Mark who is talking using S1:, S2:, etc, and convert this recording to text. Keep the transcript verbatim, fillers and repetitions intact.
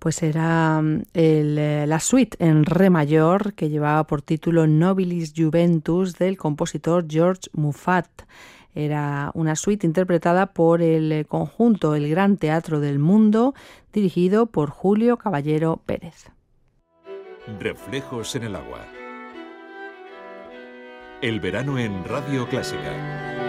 S1: Pues era el, la suite en re mayor que llevaba por título Nobilis Juventus del compositor George Muffat. Era una suite interpretada por el conjunto El Gran Teatro del Mundo, dirigido por Julio Caballero Pérez.
S2: Reflejos en el agua. El verano en Radio Clásica.